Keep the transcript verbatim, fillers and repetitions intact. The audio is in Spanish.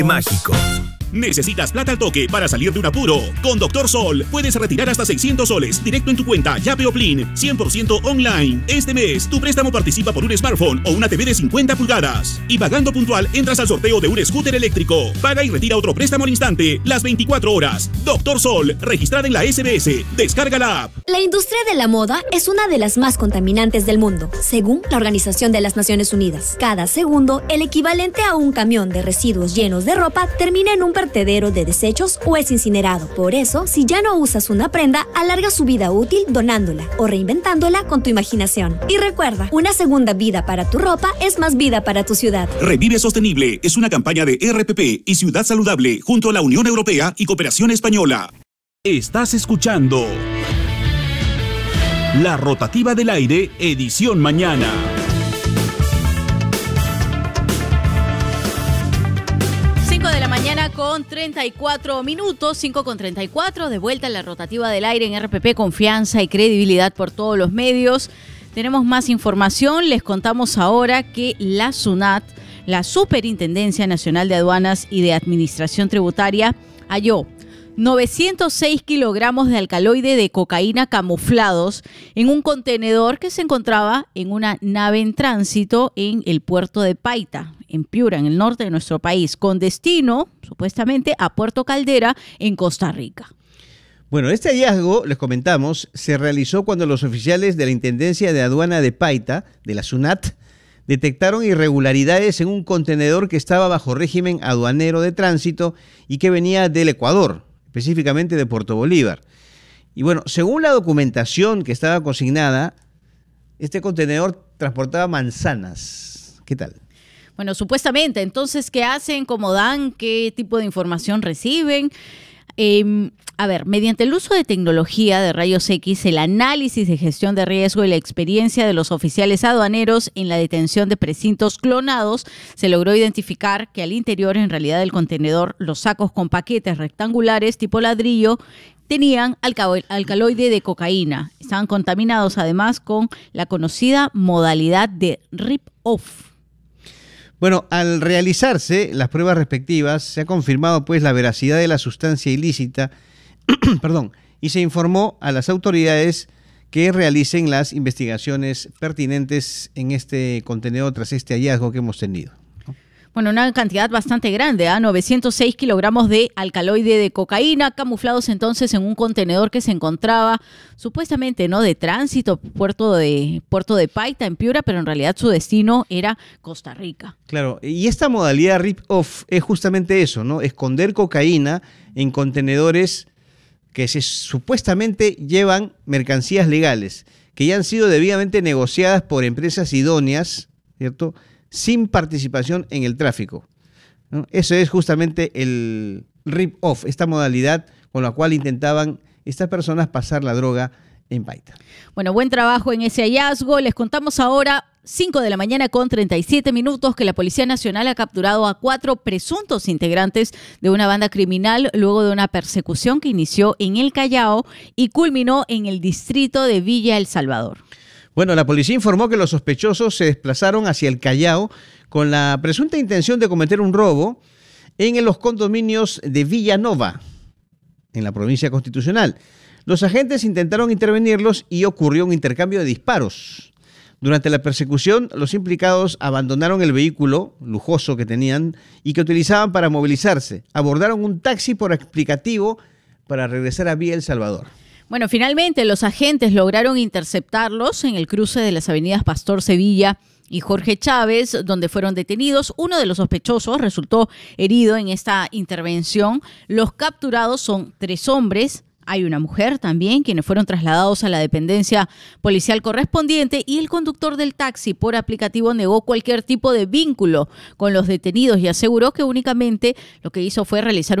Mágico. ¿Necesitas plata al toque para salir de un apuro? Con Doctor Sol puedes retirar hasta seiscientos soles directo en tu cuenta Yape o Plin, cien por ciento online. Este mes, tu préstamo participa por un smartphone o una T V de cincuenta pulgadas. Y pagando puntual, entras al sorteo de un scooter eléctrico. Paga y retira otro préstamo al instante, las veinticuatro horas. Doctor Sol, registrada en la S B S. Descarga la app. La industria de la moda es una de las más contaminantes del mundo, según la Organización de las Naciones Unidas. Cada segundo, el equivalente a un camión de residuos llenos de ropa termina en un vertedero de desechos o es incinerado. Por eso, si ya no usas una prenda, alarga su vida útil donándola o reinventándola con tu imaginación. Y recuerda, una segunda vida para tu ropa es más vida para tu ciudad. Revive Sostenible es una campaña de R P P y Ciudad Saludable junto a la Unión Europea y Cooperación Española. Estás escuchando La Rotativa del Aire, edición mañana. cinco de la mañana con treinta y cuatro minutos, cinco con treinta y cuatro, de vuelta en La Rotativa del Aire en R P P, confianza y credibilidad por todos los medios. Tenemos más información, les contamos ahora que la SUNAT, la Superintendencia Nacional de Aduanas y de Administración Tributaria, halló novecientos seis kilogramos de alcaloide de cocaína camuflados en un contenedor que se encontraba en una nave en tránsito en el puerto de Paita, en Piura, en el norte de nuestro país, con destino, supuestamente, a Puerto Caldera, en Costa Rica. Bueno, este hallazgo, les comentamos, se realizó cuando los oficiales de la Intendencia de Aduana de Paita, de la SUNAT, detectaron irregularidades en un contenedor que estaba bajo régimen aduanero de tránsito y que venía del Ecuador, específicamente de Puerto Bolívar. Y bueno, según la documentación que estaba consignada, este contenedor transportaba manzanas. ¿Qué tal? Bueno, supuestamente, entonces, ¿qué hacen? ¿Cómo dan? ¿Qué tipo de información reciben? Eh, a ver, mediante el uso de tecnología de rayos X, el análisis de gestión de riesgo y la experiencia de los oficiales aduaneros en la detención de precintos clonados, se logró identificar que al interior, en realidad, del contenedor, los sacos con paquetes rectangulares tipo ladrillo tenían alca- alcaloide de cocaína. Estaban contaminados además con la conocida modalidad de rip-off. Bueno, al realizarse las pruebas respectivas, se ha confirmado pues la veracidad de la sustancia ilícita, perdón, y se informó a las autoridades que realicen las investigaciones pertinentes en este contenedor tras este hallazgo que hemos tenido. Bueno, una cantidad bastante grande, ¿eh? novecientos seis kilogramos de alcaloide de cocaína, camuflados entonces en un contenedor que se encontraba supuestamente, ¿no?, de tránsito, puerto de, puerto de Paita, en Piura, pero en realidad su destino era Costa Rica. Claro, y esta modalidad rip-off es justamente eso, ¿no? Esconder cocaína en contenedores que se supuestamente llevan mercancías legales, que ya han sido debidamente negociadas por empresas idóneas, ¿cierto?, sin participación en el tráfico, ¿no? Eso es justamente el rip-off, esta modalidad con la cual intentaban estas personas pasar la droga en Paita. Bueno, buen trabajo en ese hallazgo. Les contamos ahora, cinco de la mañana con treinta y siete minutos, que la Policía Nacional ha capturado a cuatro presuntos integrantes de una banda criminal luego de una persecución que inició en el Callao y culminó en el distrito de Villa El Salvador. Bueno, la policía informó que los sospechosos se desplazaron hacia el Callao con la presunta intención de cometer un robo en los condominios de Villanova, en la provincia Constitucional. Los agentes intentaron intervenirlos y ocurrió un intercambio de disparos. Durante la persecución, los implicados abandonaron el vehículo lujoso que tenían y que utilizaban para movilizarse. Abordaron un taxi por aplicativo para regresar a Villa El Salvador. Bueno, finalmente los agentes lograron interceptarlos en el cruce de las avenidas Pastor Sevilla y Jorge Chávez, donde fueron detenidos. Uno de los sospechosos resultó herido en esta intervención. Los capturados son tres hombres. Hay una mujer también, quienes fueron trasladados a la dependencia policial correspondiente, y el conductor del taxi por aplicativo negó cualquier tipo de vínculo con los detenidos y aseguró que únicamente lo que hizo fue realizar